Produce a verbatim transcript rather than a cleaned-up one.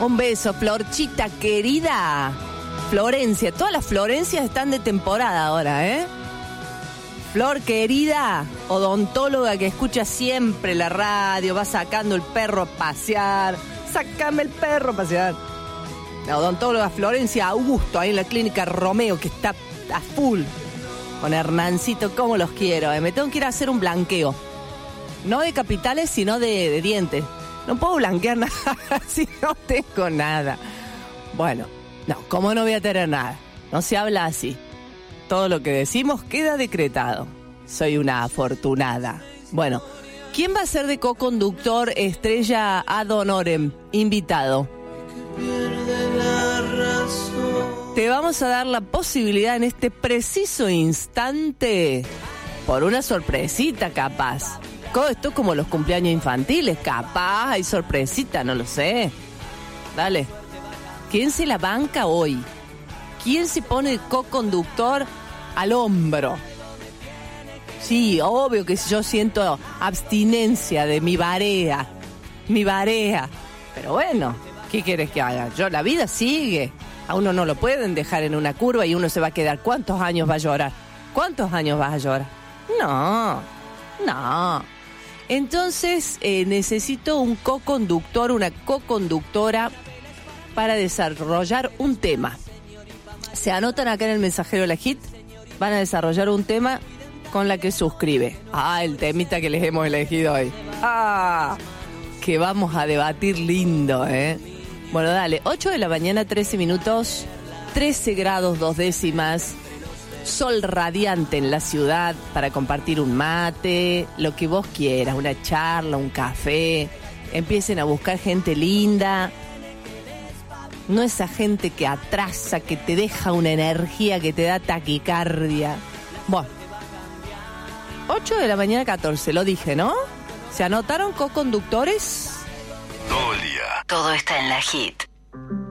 Un beso, Florchita querida. Florencia, todas las Florencias están de temporada ahora, ¿eh? Flor querida, odontóloga que escucha siempre la radio, va sacando el perro a pasear. Sácame el perro a pasear. La odontóloga Florencia Augusto, ahí en la clínica Romeo, que está a full. Con Hernancito, cómo los quiero, ¿eh? Me tengo que ir a hacer un blanqueo. No de capitales, sino de, de dientes. No puedo blanquear nada si no tengo nada. Bueno, no, ¿cómo no voy a tener nada? No se habla así. Todo lo que decimos queda decretado. Soy una afortunada. Bueno, ¿quién va a ser de co-conductor estrella ad honorem? Invitado. Te vamos a dar la posibilidad en este preciso instante, por una sorpresita capaz. Esto es como los cumpleaños infantiles, capaz hay sorpresita, no lo sé. Dale. ¿Quién se la banca hoy? ¿Quién se pone de co-conductor al hombro? Sí, obvio que yo siento abstinencia de mi barea, mi barea. Pero bueno, ¿qué quieres que haga? Yo, la vida sigue. A uno no lo pueden dejar en una curva y uno se va a quedar. ¿Cuántos años va a llorar? ¿Cuántos años vas a llorar? No, no. Entonces eh, necesito un co-conductor, una co-conductora para desarrollar un tema. Se anotan acá en el mensajero de la Hit, van a desarrollar un tema con la que suscribe. Ah, el temita que les hemos elegido hoy. Ah, que vamos a debatir lindo, ¿eh? Bueno, dale, ocho de la mañana, trece minutos, trece grados, dos décimas. Sol radiante en la ciudad para compartir un mate, lo que vos quieras, una charla, un café. Empiecen a buscar gente linda. No esa gente que atrasa, que te deja una energía que te da taquicardia. Bueno, ocho de la mañana, catorce, lo dije, ¿no? ¿Se anotaron co-conductores? Todo el día. Todo está en la Hit.